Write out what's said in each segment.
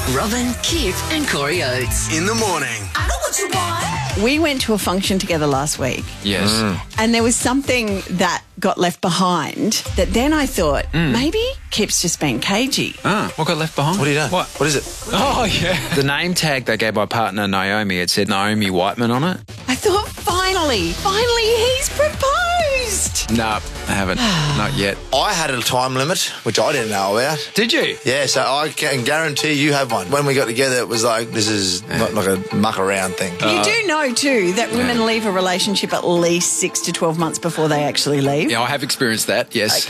Robin, Kip and Corey Oates. In the morning. I know what you want. We went to a function together last week. Yes. And there was something that got left behind that then I thought, maybe Kip's just been cagey. What got left behind? What do you know? What is it? Oh, yeah. The name tag they gave my partner Naomi, it said Naomi Whiteman on it. I thought, finally he's proposed. No, I haven't. Not yet. I had a time limit, which I didn't know about. Did you? Yeah, so I can guarantee you have one. When we got together, it was like, this is not like a muck around thing. You do know, too, that women leave a relationship at least 6 to 12 months before they actually leave. Yeah, I have experienced that, yes.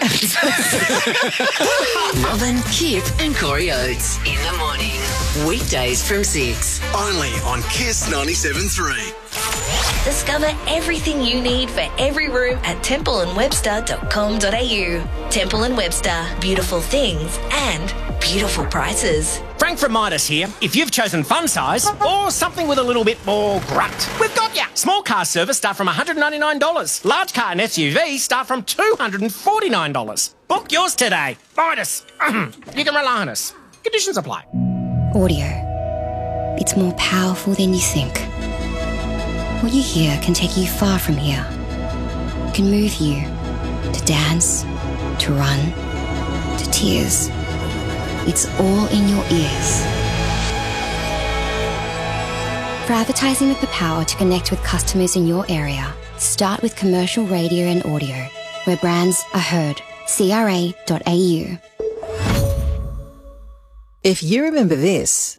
Robin, Kip and Corey Oates. In the morning. Weekdays from 6. Only on Kiss 97.3. Discover everything you need for every room at templeandwebster.com.au. Temple & Webster. Beautiful things and beautiful prices. Frank from Midas here. If you've chosen fun size or something with a little bit more grunt, we've got ya. Small car service start from $199. Large car and SUV start from $249. Book yours today. Midas. You can rely on us. Conditions apply. Audio. It's more powerful than you think. What you hear can take you far from here. It can move you to dance, to run, to tears. It's all in your ears. For advertising with the power to connect with customers in your area, start with commercial radio and audio, where brands are heard. CRA.au. If you remember this,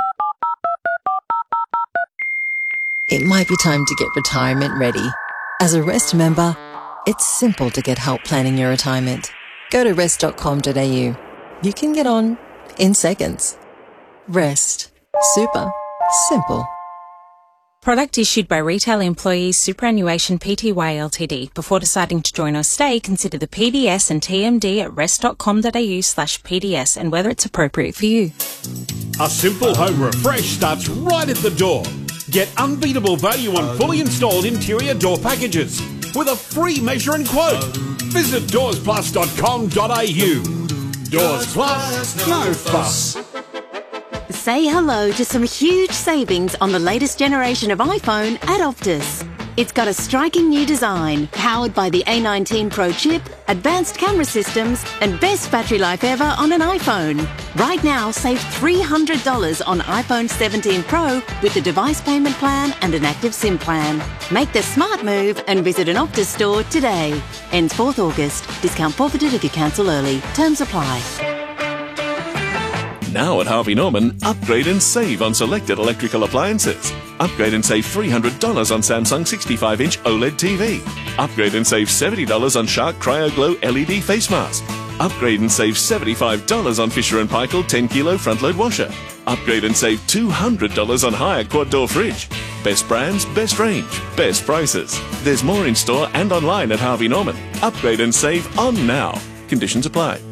it might be time to get retirement ready. As a Rest member, it's simple to get help planning your retirement. Go to rest.com.au. You can get on in seconds. Rest. Super. Simple. Product issued by Retail Employees Superannuation Pty Ltd. Before deciding to join or stay, consider the PDS and TMD at rest.com.au/PDS and whether it's appropriate for you. A simple home refresh starts right at the door. Get unbeatable value on fully installed interior door packages with a free measure and quote. Visit doorsplus.com.au. Doors Plus, no fuss. Say hello to some huge savings on the latest generation of iPhone at Optus. It's got a striking new design, powered by the A19 Pro chip, advanced camera systems, and best battery life ever on an iPhone. Right now, save $300 on iPhone 17 Pro with the device payment plan and an active SIM plan. Make the smart move and visit an Optus store today. Ends 4th August. Discount forfeited if you cancel early. Terms apply. Now at Harvey Norman, upgrade and save on selected electrical appliances. Upgrade and save $300 on Samsung 65-inch OLED TV. Upgrade and save $70 on Shark Cryo Glow LED face mask. Upgrade and save $75 on Fisher & Paykel 10-kilo front-load washer. Upgrade and save $200 on Hyatt quad-door fridge. Best brands, best range, best prices. There's more in store and online at Harvey Norman. Upgrade and save on now. Conditions apply.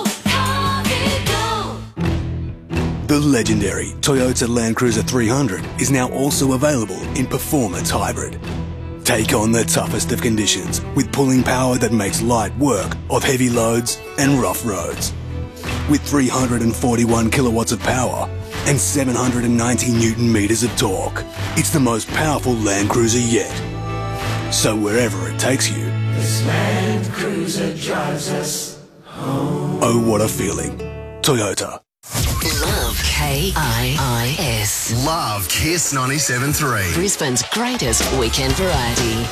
The legendary Toyota Land Cruiser 300 is now also available in Performance Hybrid. Take on the toughest of conditions with pulling power that makes light work of heavy loads and rough roads. With 341 kilowatts of power and 790 Newton meters of torque, it's the most powerful Land Cruiser yet. So wherever it takes you, this Land Cruiser drives us home. Oh, what a feeling. Toyota. Love KIIS. Love Kiss 97.3. Brisbane's greatest weekend variety.